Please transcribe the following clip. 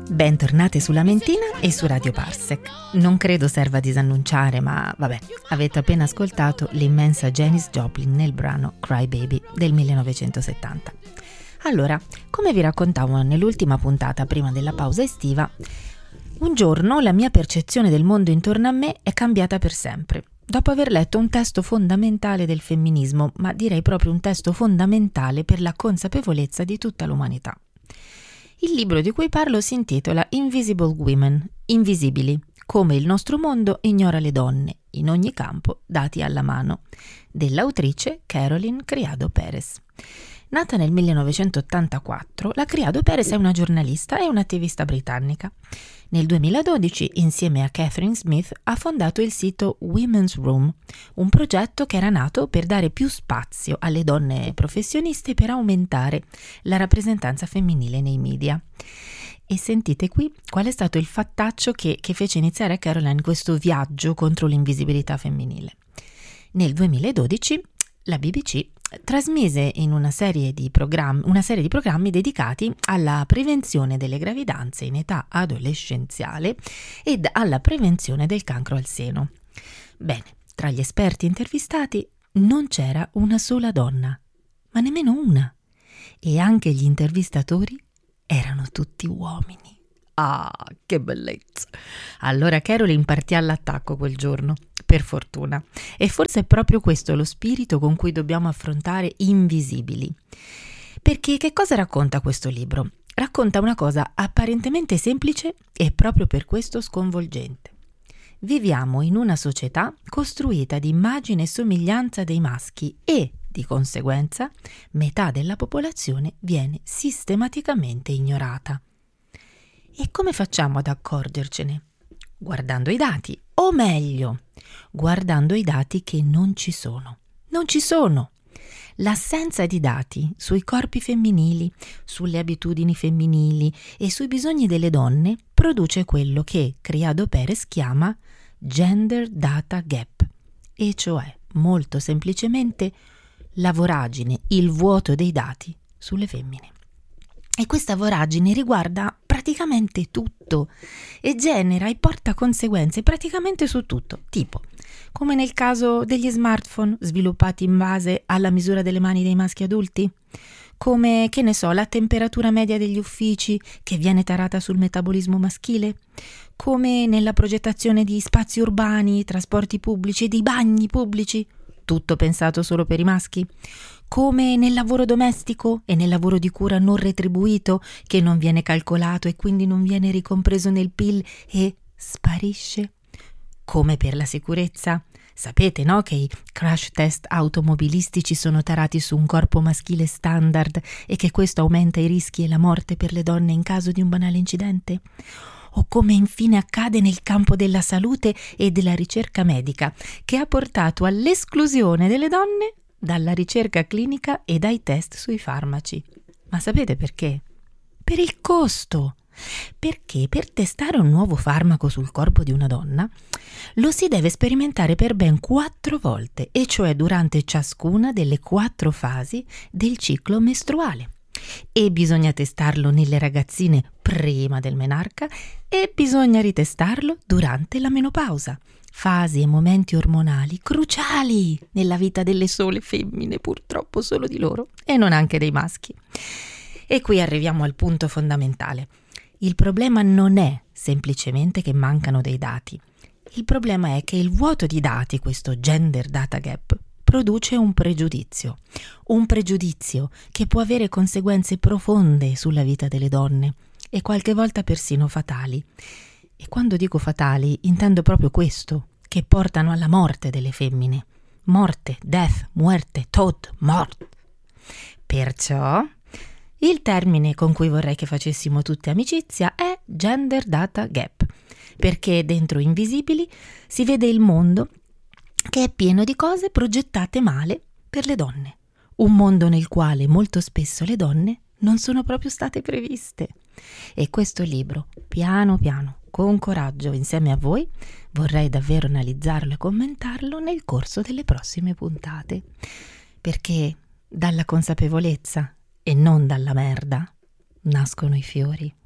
Bentornate su Lamentina e su Radio Parsec. Non credo serva a disannunciare, ma vabbè, avete appena ascoltato l'immensa Janis Joplin nel brano Cry Baby del 1970. Allora, come vi raccontavo nell'ultima puntata prima della pausa estiva, un giorno la mia percezione del mondo intorno a me è cambiata per sempre, dopo aver letto un testo fondamentale del femminismo, ma direi proprio un testo fondamentale per la consapevolezza di tutta l'umanità. Il libro di cui parlo si intitola Invisible Women, Invisibili, come il nostro mondo ignora le donne, in ogni campo dati alla mano, dell'autrice Carolyn Criado Perez. Nata nel 1984, la Criado Perez è una giornalista e un'attivista britannica. Nel 2012, insieme a Catherine Smith, ha fondato il sito Women's Room, un progetto che era nato per dare più spazio alle donne professioniste per aumentare la rappresentanza femminile nei media. E sentite qui qual è stato il fattaccio che fece iniziare a Caroline questo viaggio contro l'invisibilità femminile. Nel 2012 la BBC trasmise in una serie di programmi dedicati alla prevenzione delle gravidanze in età adolescenziale ed alla prevenzione del cancro al seno. Bene, tra gli esperti intervistati non c'era una sola donna, ma nemmeno una, e anche gli intervistatori erano tutti uomini. Ah, che bellezza! Allora Caroline partì all'attacco quel giorno, per fortuna, e forse è proprio questo lo spirito con cui dobbiamo affrontare Invisibili. Perché che cosa racconta questo libro? Racconta una cosa apparentemente semplice e proprio per questo sconvolgente. Viviamo in una società costruita di immagine e somiglianza dei maschi e, di conseguenza, metà della popolazione viene sistematicamente ignorata. E come facciamo ad accorgercene? Guardando i dati, o meglio, guardando i dati che non ci sono. Non ci sono! L'assenza di dati sui corpi femminili, sulle abitudini femminili e sui bisogni delle donne produce quello che Criado Perez chiama Gender Data Gap, e cioè, molto semplicemente, la voragine, il vuoto dei dati sulle femmine. E questa voragine riguarda praticamente tutto e genera e porta conseguenze praticamente su tutto, tipo come nel caso degli smartphone sviluppati in base alla misura delle mani dei maschi adulti, come, che ne so, la temperatura media degli uffici che viene tarata sul metabolismo maschile, come nella progettazione di spazi urbani, trasporti pubblici e di bagni pubblici, tutto pensato solo per i maschi, come nel lavoro domestico e nel lavoro di cura non retribuito che non viene calcolato e quindi non viene ricompreso nel PIL e sparisce, come per la sicurezza. Sapete, no, che i crash test automobilistici sono tarati su un corpo maschile standard e che questo aumenta i rischi e la morte per le donne in caso di un banale incidente? O come infine accade nel campo della salute e della ricerca medica, che ha portato all'esclusione delle donne dalla ricerca clinica e dai test sui farmaci. Ma sapete perché? Per il costo. Perché per testare un nuovo farmaco sul corpo di una donna lo si deve sperimentare per ben 4 volte, e cioè durante ciascuna delle 4 fasi del ciclo mestruale. E bisogna testarlo nelle ragazzine prima del menarca e bisogna ritestarlo durante la menopausa, fasi e momenti ormonali cruciali nella vita delle sole femmine, purtroppo solo di loro, e non anche dei maschi. E qui arriviamo al punto fondamentale. Il problema non è semplicemente che mancano dei dati. Il problema è che il vuoto di dati, questo gender data gap, produce un pregiudizio che può avere conseguenze profonde sulla vita delle donne e qualche volta persino fatali. E quando dico fatali intendo proprio questo, che portano alla morte delle femmine. Morte, death, muerte, tod, mort. Perciò il termine con cui vorrei che facessimo tutti amicizia è Gender Data Gap, perché dentro Invisibili si vede il mondo che è pieno di cose progettate male per le donne. Un mondo nel quale molto spesso le donne non sono proprio state previste. E questo libro, piano piano, con coraggio, insieme a voi, vorrei davvero analizzarlo e commentarlo nel corso delle prossime puntate. Perché dalla consapevolezza e non dalla merda nascono i fiori.